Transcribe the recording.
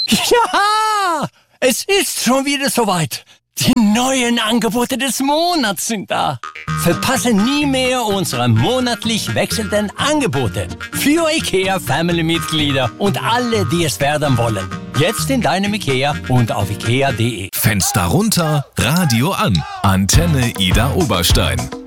Ja, es ist schon wieder soweit. Die neuen Angebote des Monats sind da. Verpasse nie mehr unsere monatlich wechselnden Angebote für IKEA-Family-Mitglieder und alle, die es werden wollen. Jetzt in deinem IKEA und auf ikea.de. Fenster runter, Radio an. Antenne Ida Oberstein.